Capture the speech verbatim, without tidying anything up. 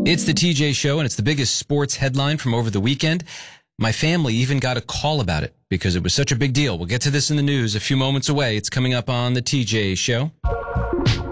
It's the T J Show, and it's the biggest sports headline from over the weekend. My family even got a call about it because it was such a big deal. We'll get to this in the news a few moments away. It's coming up on the T J Show.